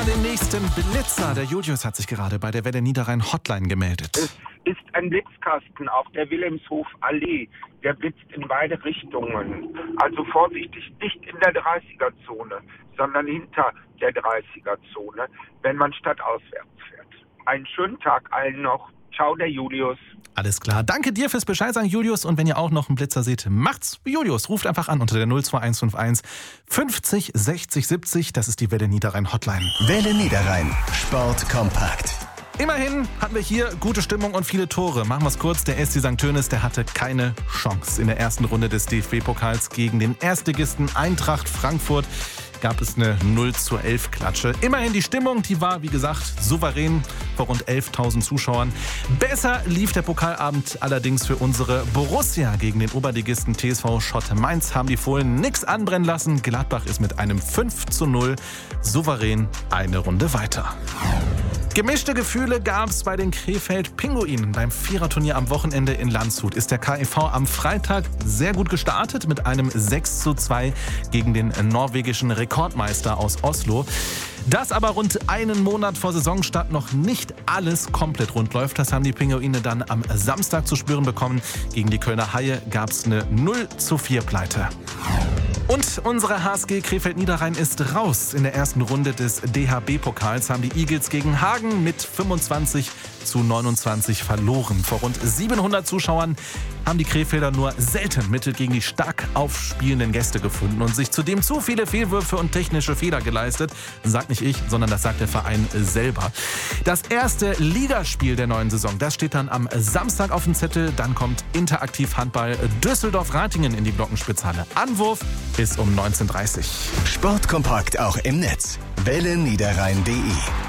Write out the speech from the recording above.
den nächsten Blitzer. Der Julius hat sich gerade bei der Welle Niederrhein Hotline gemeldet. Es ist ein Blitzkasten auf der Wilhelmshof-Allee. Der blitzt in beide Richtungen. Also vorsichtig, nicht in der 30er-Zone, sondern hinter der 30er-Zone, wenn man stadtauswärts fährt. Einen schönen Tag allen noch. Ciao, der Julius. Alles klar. Danke dir fürs Bescheid sagen, Julius. Und wenn ihr auch noch einen Blitzer seht, macht's wie Julius. Ruft einfach an unter der 02151 50 60 70. Das ist die Welle Niederrhein Hotline. Welle Niederrhein. Sport kompakt. Immerhin hatten wir hier gute Stimmung und viele Tore. Machen wir es kurz. Der SC St. Tönis, der hatte keine Chance. In der ersten Runde des DFB-Pokals gegen den Erstligisten Eintracht Frankfurt gab es eine 0:11 Klatsche. Immerhin die Stimmung, die war, wie gesagt, souverän vor rund 11.000 Zuschauern. Besser lief der Pokalabend allerdings für unsere Borussia. Gegen den Oberligisten TSV Schott Mainz haben die Fohlen nichts anbrennen lassen. Gladbach ist mit einem 5:0 souverän eine Runde weiter. Gemischte Gefühle gab es bei den Krefeld-Pinguinen. Beim Viererturnier am Wochenende in Landshut ist der KIV am Freitag sehr gut gestartet mit einem 6:2 gegen den norwegischen Rekordmeister aus Oslo. Dass aber rund einen Monat vor Saisonstart noch nicht alles komplett rund läuft, das haben die Pinguine dann am Samstag zu spüren bekommen. Gegen die Kölner Haie gab es eine 0:4 Pleite. Und unsere HSG Krefeld-Niederrhein ist raus. In der ersten Runde des DHB-Pokals haben die Eagles gegen Hagen mit 25:29 verloren. Vor rund 700 Zuschauern haben die Krefelder nur selten Mittel gegen die stark aufspielenden Gäste gefunden und sich zudem zu viele Fehlwürfe und technische Fehler geleistet. Sagt nicht ich, sondern das sagt der Verein selber. Das erste Ligaspiel der neuen Saison, das steht dann am Samstag auf dem Zettel. Dann kommt Interaktiv Handball Düsseldorf-Ratingen in die Glockenspitzhalle. Anwurf ist um 19:30 Uhr. Sportkompakt auch im Netz. welleniederrhein.de